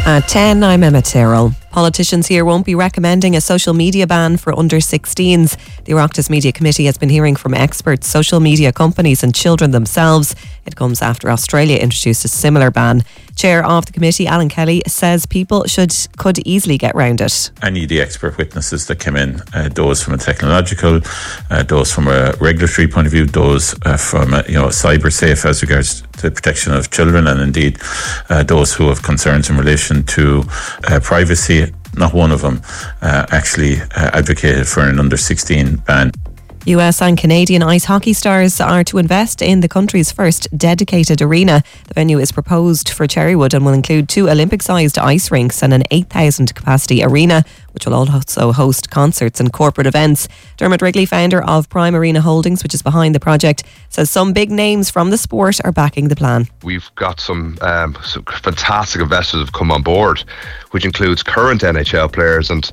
At 10, I'm Emma Tyrrell. Politicians here won't be recommending a social media ban for under 16s. The Oireachtas Media Committee has been hearing from experts, social media companies and children themselves. It comes after Australia introduced a similar ban. Chair of the committee, Alan Kelly, says people could easily get round it. Any of the expert witnesses that came in, those from a technological, those from a regulatory point of view, those from cyber safe as regards to the protection of children, and indeed those who have concerns in relation to privacy, not one of them actually advocated for an under 16 ban. US and Canadian ice hockey stars are to invest in the country's first dedicated arena. The venue is proposed for Cherrywood and will include 2 Olympic-sized ice rinks and an 8,000 capacity arena, which will also host concerts and corporate events. Dermot Wrigley, founder of Prime Arena Holdings, which is behind the project, says some big names from the sport are backing the plan. We've got some fantastic investors have come on board, which includes current NHL players and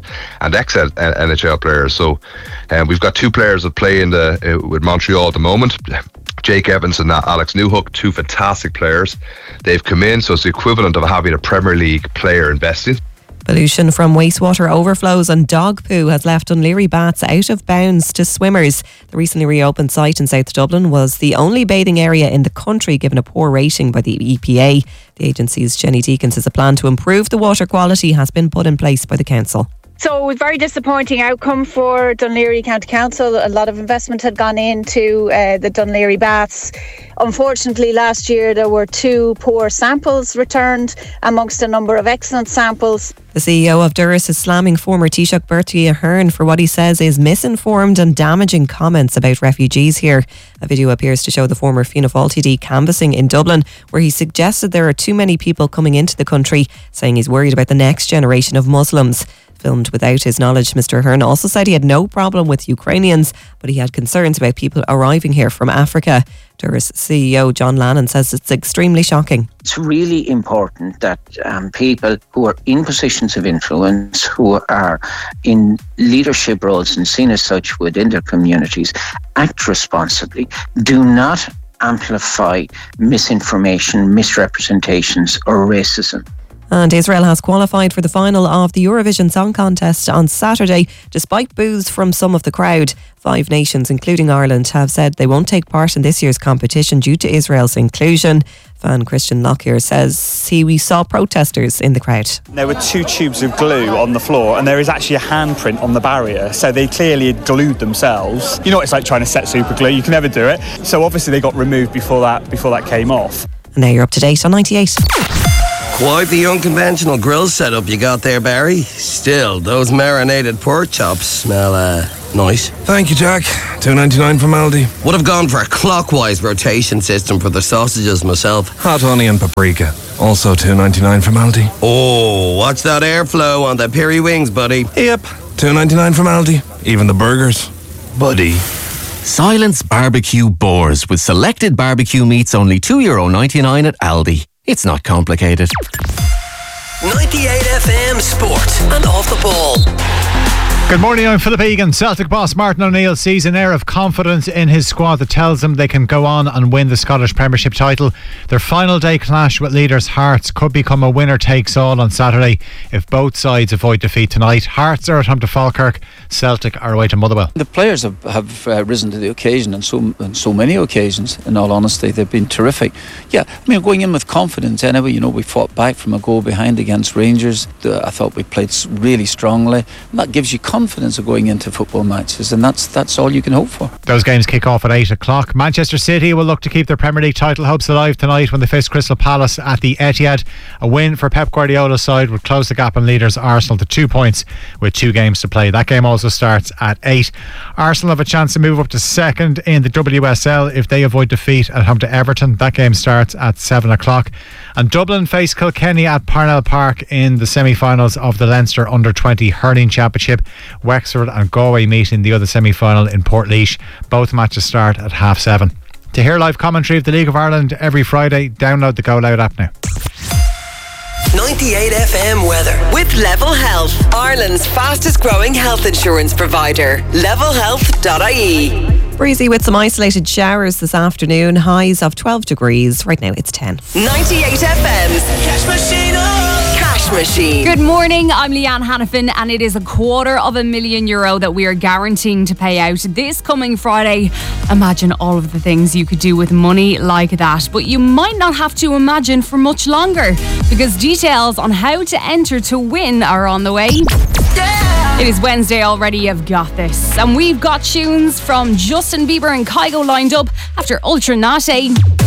ex-NHL players. So we've got 2 players that play with Montreal at the moment. Jake Evans and Alex Newhook, 2 fantastic players. They've come in, so it's the equivalent of having a Premier League player investing. Pollution from wastewater overflows and dog poo has left Dún Laoghaire Baths out of bounds to swimmers. The recently reopened site in South Dublin was the only bathing area in the country given a poor rating by the EPA. The agency's Jenny Deacon says a plan to improve the water quality has been put in place by the council. So a very disappointing outcome for Dún Laoghaire County Council. A lot of investment had gone into the Dún Laoghaire Baths. Unfortunately, last year there were 2 poor samples returned amongst a number of excellent samples. The CEO of Durras is slamming former Taoiseach Bertie Ahern for what he says is misinformed and damaging comments about refugees here. A video appears to show the former Fianna Fáil TD canvassing in Dublin, where he suggested there are too many people coming into the country, saying he's worried about the next generation of Muslims. Filmed without his knowledge, Mr Ahern also said he had no problem with Ukrainians, but he had concerns about people arriving here from Africa. Durras CEO John Lannon says it's extremely shocking. It's really important that people who are in positions of influence, who are in leadership roles and seen as such within their communities, act responsibly. Do not amplify misinformation, misrepresentations or racism. And Israel has qualified for the final of the Eurovision Song Contest on Saturday, despite boos from some of the crowd. 5 nations, including Ireland, have said they won't take part in this year's competition due to Israel's inclusion. Fan Christian Lockyer says we saw protesters in the crowd. There were 2 tubes of glue on the floor and there is actually a handprint on the barrier, so they clearly had glued themselves. You know what it's like trying to set super glue, you can never do it. So obviously they got removed before that came off. And now you're up to date on 98. Quite the unconventional grill setup you got there, Barry. Still, those marinated pork chops smell nice. Thank you, Jack. $2.99 from Aldi. Would have gone for a clockwise rotation system for the sausages myself. Hot onion paprika. Also $2.99 from Aldi. Oh, watch that airflow on the peri wings, buddy. Yep. $2.99 from Aldi. Even the burgers. Buddy. Silence Barbecue Boars with selected barbecue meats only €2.99 at Aldi. It's not complicated. 98 FM Sport and Off the Ball. Good morning, I'm Philip Egan. Celtic boss Martin O'Neill sees an air of confidence in his squad that tells them they can go on and win the Scottish Premiership title. Their final day clash with leaders Hearts could become a winner-takes-all on Saturday if both sides avoid defeat tonight. Hearts are at home to Falkirk, Celtic are away to Motherwell. The players have risen to the occasion on so many occasions, in all honesty. They've been terrific. Yeah, I mean, going in with confidence anyway. You know, we fought back from a goal behind against Rangers. I thought we played really strongly, and that gives you confidence of going into football matches, and that's all you can hope for. Those games kick off at 8 o'clock. Manchester City will look to keep their Premier League title hopes alive tonight when they face Crystal Palace at the Etihad. A win for Pep Guardiola's side would close the gap on leaders Arsenal to 2 points with 2 games to play. That game also starts at 8. Arsenal have a chance to move up to second in the WSL if they avoid defeat at home to Everton. That game starts at 7 o'clock. And Dublin face Kilkenny at Parnell Park in the semi-finals of the Leinster Under-20 Hurling Championship. Wexford and Galway meet in the other semi-final in Portlaoise. Both matches start at 7:30. To hear live commentary of the League of Ireland every Friday, download the Go Loud app now. 98 FM weather with Level Health, Ireland's fastest growing health insurance provider. levelhealth.ie. Breezy with some isolated showers this afternoon. Highs of 12 degrees. Right now it's 10. 98 FM's Cash Machine. Cash machine. Good morning, I'm Leanne Hannafin, and it is €250,000 that we are guaranteeing to pay out this coming Friday. Imagine all of the things you could do with money like that, but you might not have to imagine for much longer, because details on how to enter to win are on the way. It is Wednesday already, you've got this. And we've got tunes from Justin Bieber and Kygo lined up after Ultra Naté.